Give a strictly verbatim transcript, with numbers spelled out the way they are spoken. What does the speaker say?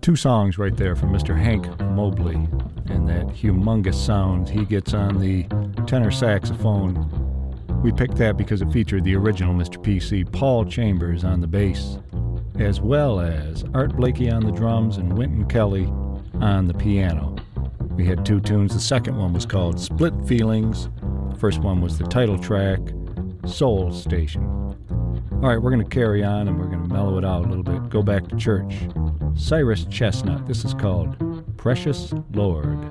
Two songs right there from Mister Hank Mobley and that humongous sound he gets on the tenor saxophone. We picked that because it featured the original Mister P C, Paul Chambers, on the bass, as well as Art Blakey on the drums and Wynton Kelly on the piano. We had two tunes. The second one was called Split Feelings. The first one was the title track, Soul Station. All right, we're going to carry on and we're going to mellow it out a little bit. Go back to church. Cyrus Chestnut. This is called Precious Lord.